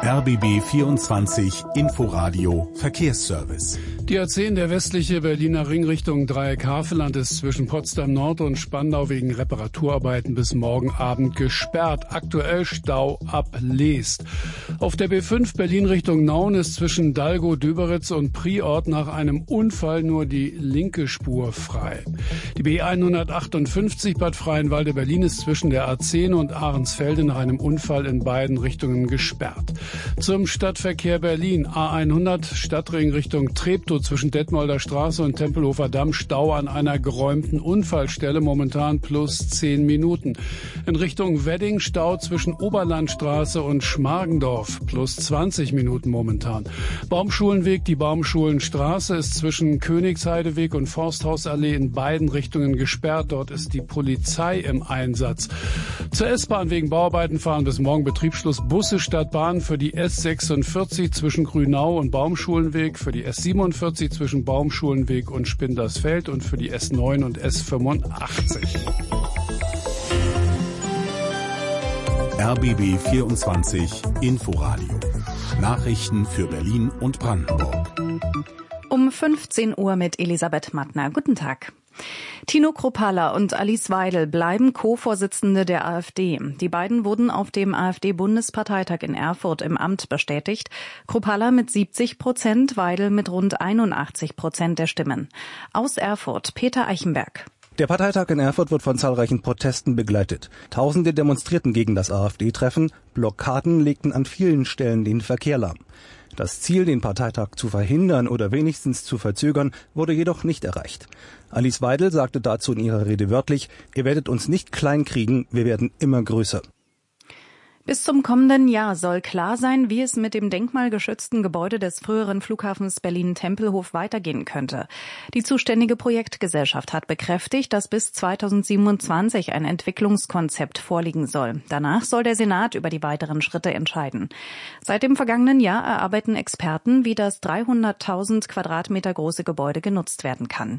RBB 24 Inforadio Verkehrsservice. Die A10, der westliche Berliner Ring Richtung Dreieck-Havelland, ist zwischen Potsdam Nord und Spandau wegen Reparaturarbeiten bis morgen Abend gesperrt. Aktuell Stau ab Leest. Auf der B5 Berlin Richtung Nauen ist zwischen Dalgo-Döberitz und Priort nach einem Unfall nur die linke Spur frei. Die B158 Bad Freienwalde-Berlin ist zwischen der A10 und Ahrensfelde nach einem Unfall in beiden Richtungen gesperrt. Zum Stadtverkehr Berlin. A100 Stadtring Richtung Treptow zwischen Detmolder Straße und Tempelhofer Damm. Stau an einer geräumten Unfallstelle, momentan plus 10 Minuten. In Richtung Wedding Stau zwischen Oberlandstraße und Schmargendorf, plus 20 Minuten momentan. Baumschulenweg, die Baumschulenstraße ist zwischen Königsheideweg und Forsthausallee in beiden Richtungen gesperrt. Dort ist die Polizei im Einsatz. Zur S-Bahn wegen Bauarbeiten fahren bis morgen Betriebsschluss Busse statt Bahn für die S46 zwischen Grünau und Baumschulenweg, für die S47 zwischen Baumschulenweg und Spindersfeld und für die S9 und S85. RBB 24 Inforadio. Nachrichten für Berlin und Brandenburg. Um 15 Uhr mit Elisabeth Mattner. Guten Tag. Tino Kruppalla und Alice Weidel bleiben Co-Vorsitzende der AfD. Die beiden wurden auf dem AfD-Bundesparteitag in Erfurt im Amt bestätigt. Kruppalla mit 70%, Weidel mit rund 81% der Stimmen. Aus Erfurt, Peter Eichenberg. Der Parteitag in Erfurt wird von zahlreichen Protesten begleitet. Tausende demonstrierten gegen das AfD-Treffen. Blockaden legten an vielen Stellen den Verkehr lahm. Das Ziel, den Parteitag zu verhindern oder wenigstens zu verzögern, wurde jedoch nicht erreicht. Alice Weidel sagte dazu in ihrer Rede wörtlich: Ihr werdet uns nicht klein kriegen, wir werden immer größer. Bis zum kommenden Jahr soll klar sein, wie es mit dem denkmalgeschützten Gebäude des früheren Flughafens Berlin-Tempelhof weitergehen könnte. Die zuständige Projektgesellschaft hat bekräftigt, dass bis 2027 ein Entwicklungskonzept vorliegen soll. Danach soll der Senat über die weiteren Schritte entscheiden. Seit dem vergangenen Jahr erarbeiten Experten, wie das 300.000 Quadratmeter große Gebäude genutzt werden kann.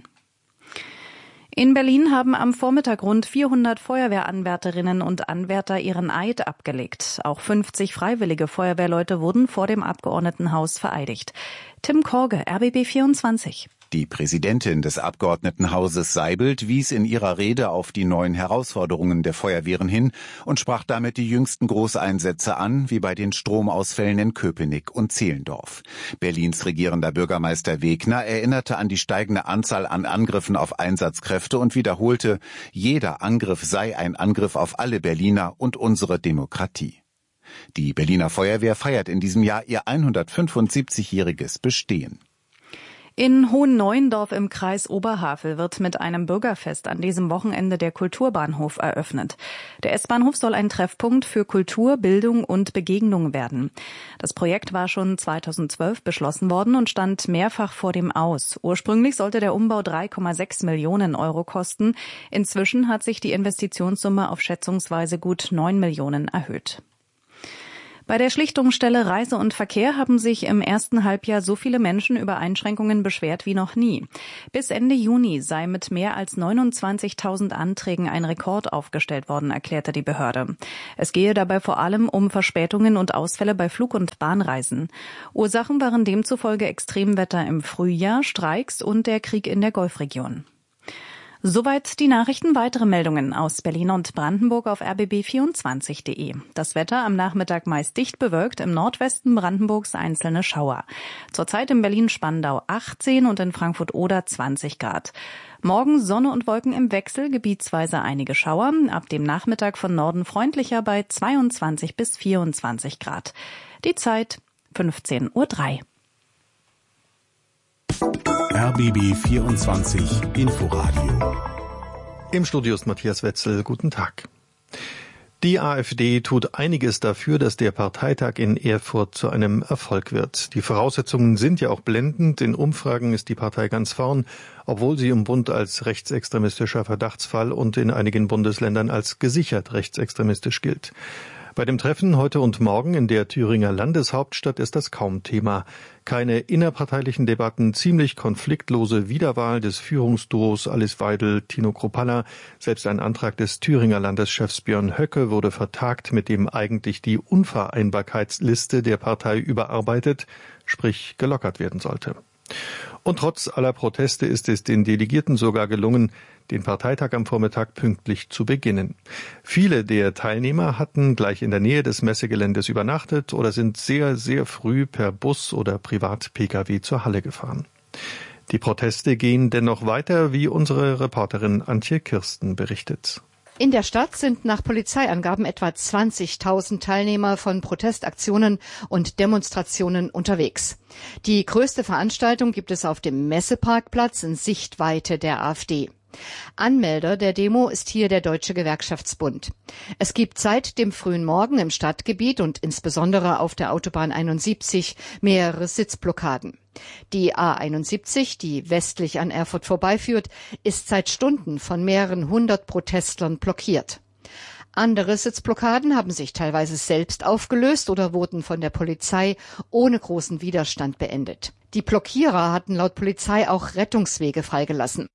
In Berlin haben am Vormittag rund 400 Feuerwehranwärterinnen und Anwärter ihren Eid abgelegt. Auch 50 freiwillige Feuerwehrleute wurden vor dem Abgeordnetenhaus vereidigt. Tim Korge, RBB 24. Die Präsidentin des Abgeordnetenhauses Seibelt wies in ihrer Rede auf die neuen Herausforderungen der Feuerwehren hin und sprach damit die jüngsten Großeinsätze an, wie bei den Stromausfällen in Köpenick und Zehlendorf. Berlins regierender Bürgermeister Wegner erinnerte an die steigende Anzahl an Angriffen auf Einsatzkräfte und wiederholte, jeder Angriff sei ein Angriff auf alle Berliner und unsere Demokratie. Die Berliner Feuerwehr feiert in diesem Jahr ihr 175-jähriges Bestehen. In Hohenneuendorf im Kreis Oberhavel wird mit einem Bürgerfest an diesem Wochenende der Kulturbahnhof eröffnet. Der S-Bahnhof soll ein Treffpunkt für Kultur, Bildung und Begegnung werden. Das Projekt war schon 2012 beschlossen worden und stand mehrfach vor dem Aus. Ursprünglich sollte der Umbau 3,6 Millionen Euro kosten. Inzwischen hat sich die Investitionssumme auf schätzungsweise gut 9 Millionen erhöht. Bei der Schlichtungsstelle Reise und Verkehr haben sich im ersten Halbjahr so viele Menschen über Einschränkungen beschwert wie noch nie. Bis Ende Juni sei mit mehr als 29.000 Anträgen ein Rekord aufgestellt worden, erklärte die Behörde. Es gehe dabei vor allem um Verspätungen und Ausfälle bei Flug- und Bahnreisen. Ursachen waren demzufolge Extremwetter im Frühjahr, Streiks und der Krieg in der Golfregion. Soweit die Nachrichten. Weitere Meldungen aus Berlin und Brandenburg auf rbb24.de. Das Wetter am Nachmittag meist dicht bewölkt, im Nordwesten Brandenburgs einzelne Schauer. Zurzeit in Berlin-Spandau 18 und in Frankfurt-Oder 20 Grad. Morgen Sonne und Wolken im Wechsel, gebietsweise einige Schauer. Ab dem Nachmittag von Norden freundlicher bei 22 bis 24 Grad. Die Zeit 15:03 Uhr. RBB 24 Inforadio. Im Studio ist Matthias Wetzel. Guten Tag. Die AfD tut einiges dafür, dass der Parteitag in Erfurt zu einem Erfolg wird. Die Voraussetzungen sind ja auch blendend. In Umfragen ist die Partei ganz vorn, obwohl sie im Bund als rechtsextremistischer Verdachtsfall und in einigen Bundesländern als gesichert rechtsextremistisch gilt. Bei dem Treffen heute und morgen in der Thüringer Landeshauptstadt ist das kaum Thema. Keine innerparteilichen Debatten, ziemlich konfliktlose Wiederwahl des Führungsduos Alice Weidel, Tino Kruppalla. Selbst ein Antrag des Thüringer Landeschefs Björn Höcke wurde vertagt, mit dem eigentlich die Unvereinbarkeitsliste der Partei überarbeitet, sprich gelockert werden sollte. Und trotz aller Proteste ist es den Delegierten sogar gelungen, den Parteitag am Vormittag pünktlich zu beginnen. Viele der Teilnehmer hatten gleich in der Nähe des Messegeländes übernachtet oder sind sehr, sehr früh per Bus oder Privat-Pkw zur Halle gefahren. Die Proteste gehen dennoch weiter, wie unsere Reporterin Antje Kirsten berichtet. In der Stadt sind nach Polizeiangaben etwa 20.000 Teilnehmer von Protestaktionen und Demonstrationen unterwegs. Die größte Veranstaltung gibt es auf dem Messeparkplatz in Sichtweite der AfD. Anmelder der Demo ist hier der Deutsche Gewerkschaftsbund. Es gibt seit dem frühen Morgen im Stadtgebiet und insbesondere auf der Autobahn 71 mehrere Sitzblockaden. Die A71, die westlich an Erfurt vorbeiführt, ist seit Stunden von mehreren hundert Protestlern blockiert. Andere Sitzblockaden haben sich teilweise selbst aufgelöst oder wurden von der Polizei ohne großen Widerstand beendet. Die Blockierer hatten laut Polizei auch Rettungswege freigelassen.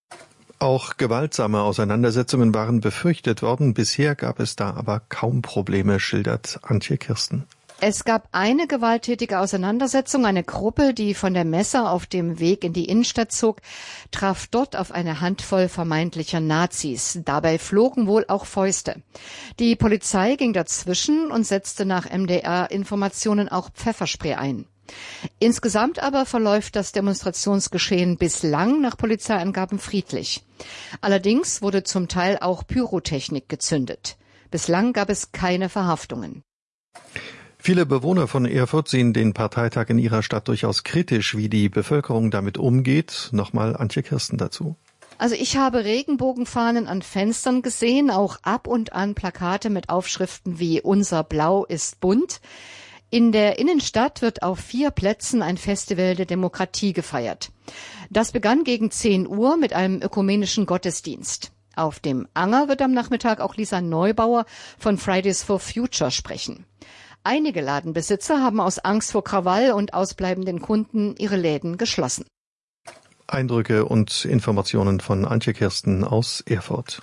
Auch gewaltsame Auseinandersetzungen waren befürchtet worden. Bisher gab es da aber kaum Probleme, schildert Antje Kirsten. Es gab eine gewalttätige Auseinandersetzung. Eine Gruppe, die von der Messe auf dem Weg in die Innenstadt zog, traf dort auf eine Handvoll vermeintlicher Nazis. Dabei flogen wohl auch Fäuste. Die Polizei ging dazwischen und setzte nach MDR-Informationen auch Pfefferspray ein. Insgesamt aber verläuft das Demonstrationsgeschehen bislang nach Polizeiangaben friedlich. Allerdings wurde zum Teil auch Pyrotechnik gezündet. Bislang gab es keine Verhaftungen. Viele Bewohner von Erfurt sehen den Parteitag in ihrer Stadt durchaus kritisch, wie die Bevölkerung damit umgeht. Nochmal Antje Kirsten dazu. Also ich habe Regenbogenfahnen an Fenstern gesehen, auch ab und an Plakate mit Aufschriften wie "Unser Blau ist bunt". In der Innenstadt wird auf 4 Plätzen ein Festival der Demokratie gefeiert. Das begann gegen 10 Uhr mit einem ökumenischen Gottesdienst. Auf dem Anger wird am Nachmittag auch Lisa Neubauer von Fridays for Future sprechen. Einige Ladenbesitzer haben aus Angst vor Krawall und ausbleibenden Kunden ihre Läden geschlossen. Eindrücke und Informationen von Antje Kirsten aus Erfurt.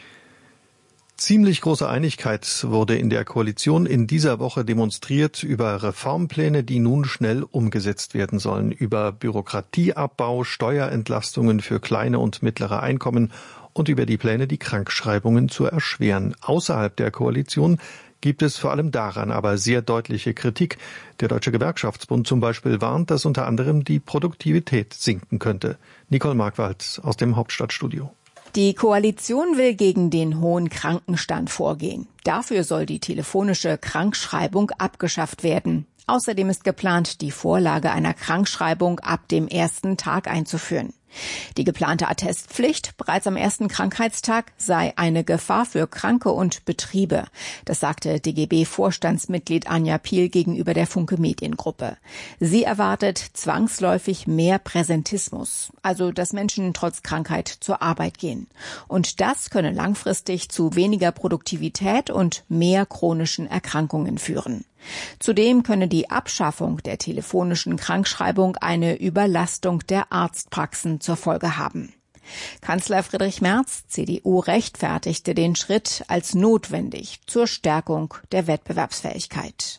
Ziemlich große Einigkeit wurde in der Koalition in dieser Woche demonstriert über Reformpläne, die nun schnell umgesetzt werden sollen, über Bürokratieabbau, Steuerentlastungen für kleine und mittlere Einkommen und über die Pläne, die Krankschreibungen zu erschweren. Außerhalb der Koalition gibt es vor allem daran aber sehr deutliche Kritik. Der Deutsche Gewerkschaftsbund zum Beispiel warnt, dass unter anderem die Produktivität sinken könnte. Nicole Markwald aus dem Hauptstadtstudio. Die Koalition will gegen den hohen Krankenstand vorgehen. Dafür soll die telefonische Krankschreibung abgeschafft werden. Außerdem ist geplant, die Vorlage einer Krankschreibung ab dem ersten Tag einzuführen. Die geplante Attestpflicht bereits am ersten Krankheitstag sei eine Gefahr für Kranke und Betriebe. Das sagte DGB-Vorstandsmitglied Anja Piel gegenüber der Funke Mediengruppe. Sie erwartet zwangsläufig mehr Präsentismus, also dass Menschen trotz Krankheit zur Arbeit gehen. Und das könne langfristig zu weniger Produktivität und mehr chronischen Erkrankungen führen. Zudem könne die Abschaffung der telefonischen Krankschreibung eine Überlastung der Arztpraxen zur Folge haben. Kanzler Friedrich Merz, CDU, rechtfertigte den Schritt als notwendig zur Stärkung der Wettbewerbsfähigkeit.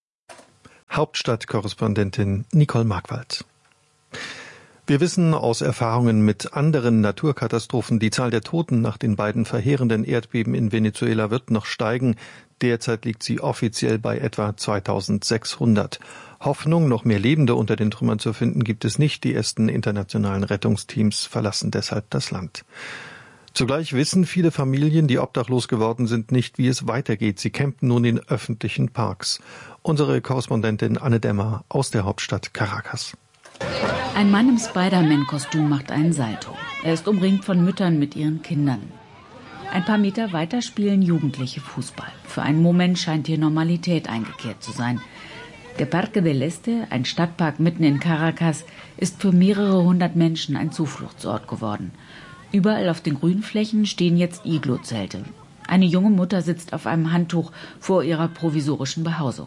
Hauptstadtkorrespondentin Nicole Markwald. Wir wissen aus Erfahrungen mit anderen Naturkatastrophen, die Zahl der Toten nach den beiden verheerenden Erdbeben in Venezuela wird noch steigen. Derzeit liegt sie offiziell bei etwa 2600. Hoffnung, noch mehr Lebende unter den Trümmern zu finden, gibt es nicht. Die ersten internationalen Rettungsteams verlassen deshalb das Land. Zugleich wissen viele Familien, die obdachlos geworden sind, nicht, wie es weitergeht. Sie campen nun in öffentlichen Parks. Unsere Korrespondentin Anne Demmer aus der Hauptstadt Caracas. Ein Mann im Spider-Man-Kostüm macht einen Salto. Er ist umringt von Müttern mit ihren Kindern. Ein paar Meter weiter spielen Jugendliche Fußball. Für einen Moment scheint hier Normalität eingekehrt zu sein. Der Parque del Este, ein Stadtpark mitten in Caracas, ist für mehrere hundert Menschen ein Zufluchtsort geworden. Überall auf den Grünflächen stehen jetzt Iglo-Zelte. Eine junge Mutter sitzt auf einem Handtuch vor ihrer provisorischen Behausung.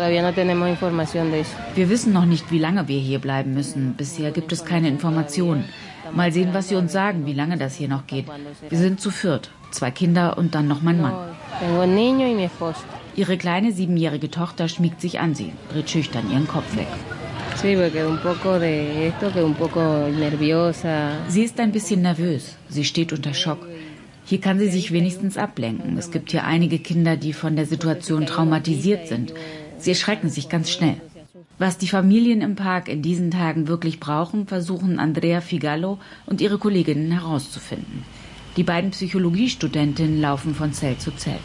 Wir wissen noch nicht, wie lange wir hier bleiben müssen. Bisher gibt es keine Informationen. Mal sehen, was sie uns sagen, wie lange das hier noch geht. Wir sind zu viert, 2 Kinder und dann noch mein Mann. Ihre kleine 7-jährige Tochter schmiegt sich an sie, dreht schüchtern ihren Kopf weg. Sie ist ein bisschen nervös. Sie steht unter Schock. Hier kann sie sich wenigstens ablenken. Es gibt hier einige Kinder, die von der Situation traumatisiert sind. Sie erschrecken sich ganz schnell. Was die Familien im Park in diesen Tagen wirklich brauchen, versuchen Andrea Figallo und ihre Kolleginnen herauszufinden. Die beiden Psychologiestudentinnen laufen von Zelt zu Zelt.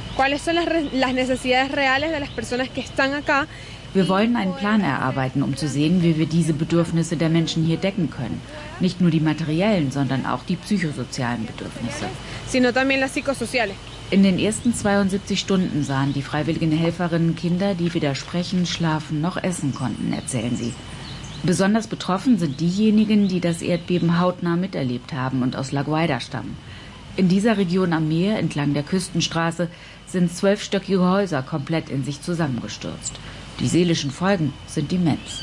Wir wollen einen Plan erarbeiten, um zu sehen, wie wir diese Bedürfnisse der Menschen hier decken können. Nicht nur die materiellen, sondern auch die psychosozialen Bedürfnisse. In den ersten 72 Stunden sahen die freiwilligen Helferinnen Kinder, die weder sprechen, schlafen noch essen konnten, erzählen sie. Besonders betroffen sind diejenigen, die das Erdbeben hautnah miterlebt haben und aus La Guaira stammen. In dieser Region am Meer, entlang der Küstenstraße, sind 12-stöckige Häuser komplett in sich zusammengestürzt. Die seelischen Folgen sind immens.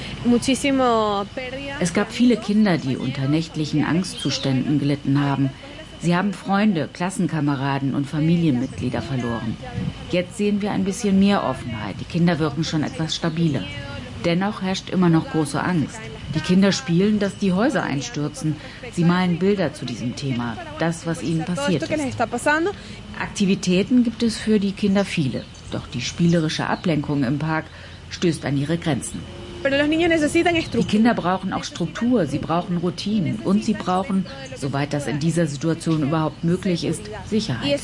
Es gab viele Kinder, die unter nächtlichen Angstzuständen gelitten haben. Sie haben Freunde, Klassenkameraden und Familienmitglieder verloren. Jetzt sehen wir ein bisschen mehr Offenheit. Die Kinder wirken schon etwas stabiler. Dennoch herrscht immer noch große Angst. Die Kinder spielen, dass die Häuser einstürzen. Sie malen Bilder zu diesem Thema, das, was ihnen passiert ist. Aktivitäten gibt es für die Kinder viele. Doch die spielerische Ablenkung im Park stößt an ihre Grenzen. Die Kinder brauchen auch Struktur, sie brauchen Routinen und sie brauchen, soweit das in dieser Situation überhaupt möglich ist, Sicherheit.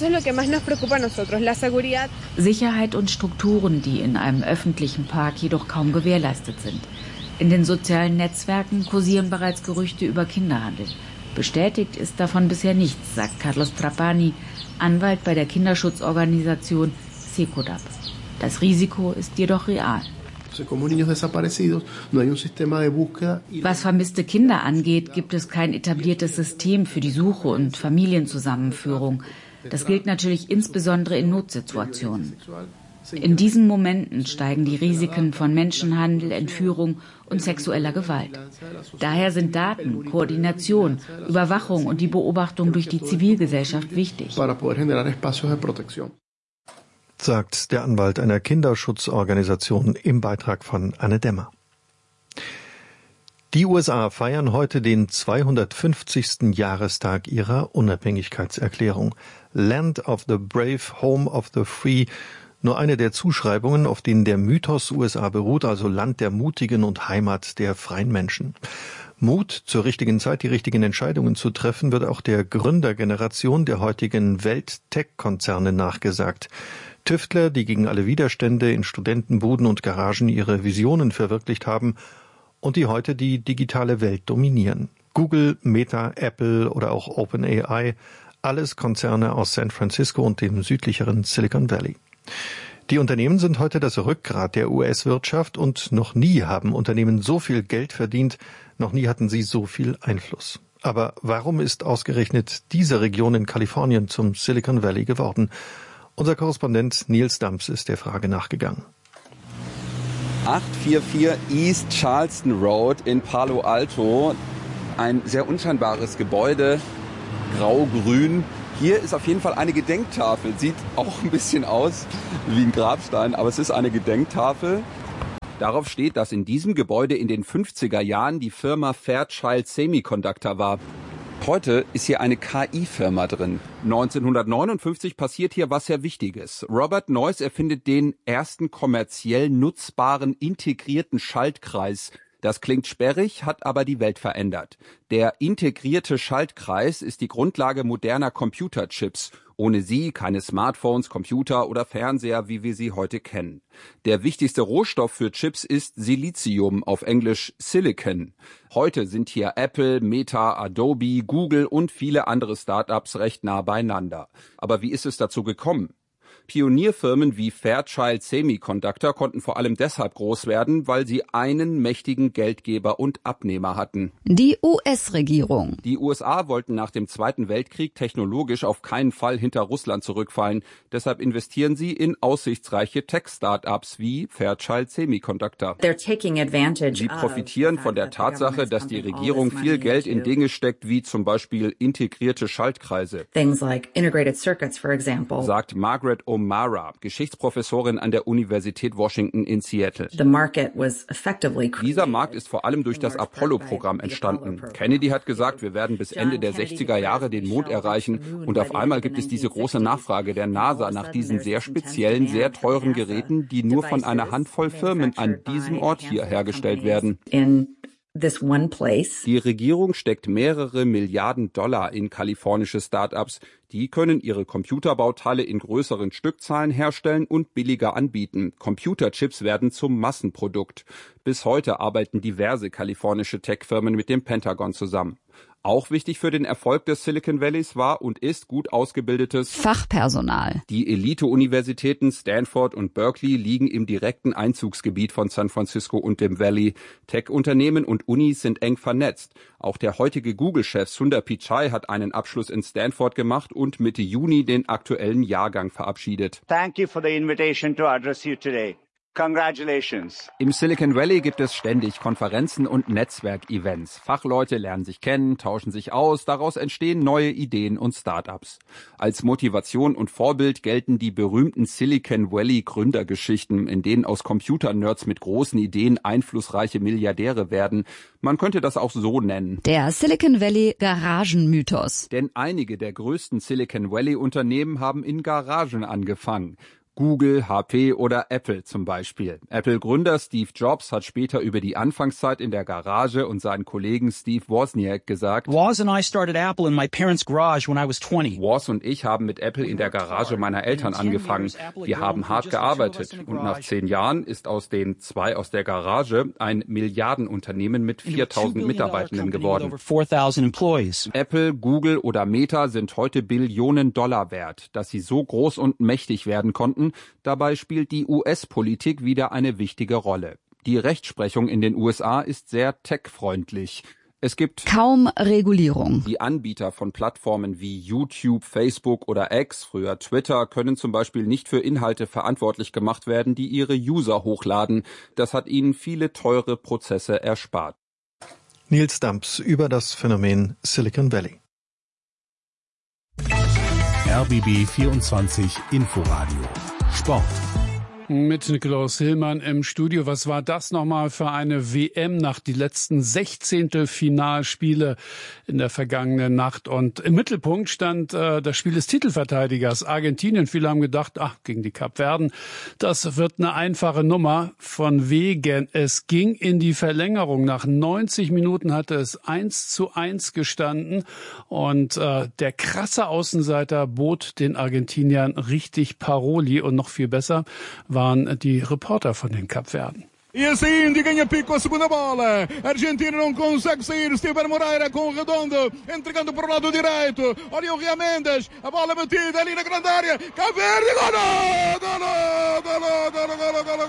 Sicherheit und Strukturen, die in einem öffentlichen Park jedoch kaum gewährleistet sind. In den sozialen Netzwerken kursieren bereits Gerüchte über Kinderhandel. Bestätigt ist davon bisher nichts, sagt Carlos Trapani, Anwalt bei der Kinderschutzorganisation Secodap. Das Risiko ist jedoch real. Was vermisste Kinder angeht, gibt es kein etabliertes System für die Suche und Familienzusammenführung. Das gilt natürlich insbesondere in Notsituationen. In diesen Momenten steigen die Risiken von Menschenhandel, Entführung und sexueller Gewalt. Daher sind Daten, Koordination, Überwachung und die Beobachtung durch die Zivilgesellschaft wichtig. Sagt der Anwalt einer Kinderschutzorganisation im Beitrag von Anne Dämmer. Die USA feiern heute den 250. Jahrestag ihrer Unabhängigkeitserklärung. Land of the Brave, Home of the Free. Nur eine der Zuschreibungen, auf denen der Mythos USA beruht, also Land der Mutigen und Heimat der freien Menschen. Mut, zur richtigen Zeit die richtigen Entscheidungen zu treffen, wird auch der Gründergeneration der heutigen Welt-Tech-Konzerne nachgesagt. Tüftler, die gegen alle Widerstände in Studentenbuden und Garagen ihre Visionen verwirklicht haben und die heute die digitale Welt dominieren. Google, Meta, Apple oder auch OpenAI, alles Konzerne aus San Francisco und dem südlicheren Silicon Valley. Die Unternehmen sind heute das Rückgrat der US-Wirtschaft und noch nie haben Unternehmen so viel Geld verdient, noch nie hatten sie so viel Einfluss. Aber warum ist ausgerechnet diese Region in Kalifornien zum Silicon Valley geworden? Unser Korrespondent Nils Damps ist der Frage nachgegangen. 844 East Charleston Road in Palo Alto. Ein sehr unscheinbares Gebäude, grau-grün. Hier ist auf jeden Fall eine Gedenktafel. Sieht auch ein bisschen aus wie ein Grabstein, aber es ist eine Gedenktafel. Darauf steht, dass in diesem Gebäude in den 50er Jahren die Firma Fairchild Semiconductor war. Heute ist hier eine KI-Firma drin. 1959 passiert hier was sehr Wichtiges. Robert Noyce erfindet den ersten kommerziell nutzbaren integrierten Schaltkreis. Das klingt sperrig, hat aber die Welt verändert. Der integrierte Schaltkreis ist die Grundlage moderner Computerchips. Ohne sie keine Smartphones, Computer oder Fernseher, wie wir sie heute kennen. Der wichtigste Rohstoff für Chips ist Silizium, auf Englisch Silicon. Heute sind hier Apple, Meta, Adobe, Google und viele andere Startups recht nah beieinander. Aber wie ist es dazu gekommen? Pionierfirmen wie Fairchild Semiconductor konnten vor allem deshalb groß werden, weil sie einen mächtigen Geldgeber und Abnehmer hatten. Die US-Regierung. Die USA wollten nach dem Zweiten Weltkrieg technologisch auf keinen Fall hinter Russland zurückfallen. Deshalb investieren sie in aussichtsreiche Tech-Startups wie Fairchild Semiconductor. Sie profitieren von der Tatsache, dass die Regierung viel Geld in Dinge steckt, wie zum Beispiel integrierte Schaltkreise. Sagt Margaret O'Mara, Geschichtsprofessorin an der Universität Washington in Seattle. Dieser Markt ist vor allem durch das Apollo-Programm entstanden. Kennedy hat gesagt, wir werden bis Ende der 60er Jahre den Mond erreichen und auf einmal gibt es diese große Nachfrage der NASA nach diesen sehr speziellen, sehr teuren Geräten, die nur von einer Handvoll Firmen an diesem Ort hier hergestellt werden. Die Regierung steckt mehrere Milliarden Dollar in kalifornische Start-ups. Die können ihre Computerbauteile in größeren Stückzahlen herstellen und billiger anbieten. Computerchips werden zum Massenprodukt. Bis heute arbeiten diverse kalifornische Tech-Firmen mit dem Pentagon zusammen. Auch wichtig für den Erfolg des Silicon Valleys war und ist gut ausgebildetes Fachpersonal. Die Elite-Universitäten Stanford und Berkeley liegen im direkten Einzugsgebiet von San Francisco und dem Valley. Tech-Unternehmen und Unis sind eng vernetzt. Auch der heutige Google-Chef Sundar Pichai hat einen Abschluss in Stanford gemacht und Mitte Juni den aktuellen Jahrgang verabschiedet. Thank you for the invitation to address you today. Congratulations. Im Silicon Valley gibt es ständig Konferenzen und Netzwerkevents. Fachleute lernen sich kennen, tauschen sich aus, daraus entstehen neue Ideen und Startups. Als Motivation und Vorbild gelten die berühmten Silicon Valley Gründergeschichten, in denen aus Computernerds mit großen Ideen einflussreiche Milliardäre werden. Man könnte das auch so nennen. Der Silicon Valley Garagenmythos. Denn einige der größten Silicon Valley Unternehmen haben in Garagen angefangen. Google, HP oder Apple zum Beispiel. Apple-Gründer Steve Jobs hat später über die Anfangszeit in der Garage und seinen Kollegen Steve Wozniak gesagt: Woz and I started Apple in my parents' garage when I was 20. Woz und ich haben mit Apple in der Garage meiner Eltern angefangen. Wir haben hart gearbeitet und nach 10 Jahren ist aus den 2 aus der Garage ein Milliardenunternehmen mit 4.000 Mitarbeitenden geworden. Apple, Google oder Meta sind heute Billionen Dollar wert. Dass sie so groß und mächtig werden konnten, dabei spielt die US-Politik wieder eine wichtige Rolle. Die Rechtsprechung in den USA ist sehr tech-freundlich. Es gibt kaum Regulierung. Die Anbieter von Plattformen wie YouTube, Facebook oder X, früher Twitter, können zum Beispiel nicht für Inhalte verantwortlich gemacht werden, die ihre User hochladen. Das hat ihnen viele teure Prozesse erspart. Nils Damps über das Phänomen Silicon Valley. RBB 24 Inforadio Sport. Mit Nikolaus Hillmann im Studio. Was war das nochmal für eine WM nach die letzten 16. Finalspiele in der vergangenen Nacht? Und im Mittelpunkt stand das Spiel des Titelverteidigers Argentinien. Viele haben gedacht, gegen die Kapverden, das wird eine einfache Nummer. Von wegen, es ging in die Verlängerung. Nach 90 Minuten hatte es 1:1 gestanden. Und der krasse Außenseiter bot den Argentiniern richtig Paroli. Und noch viel besser waren die Reporter von den Kapverden. E assim, de ganha pico a segunda bola. A Argentina não consegue sair. Steven Moreira com o Redondo, entregando para o lado direito. Olha o Ria Mendes, a bola batida ali na grande área. Cabo Verde, golo! Golo! Golo! Golo! Golo! Golo!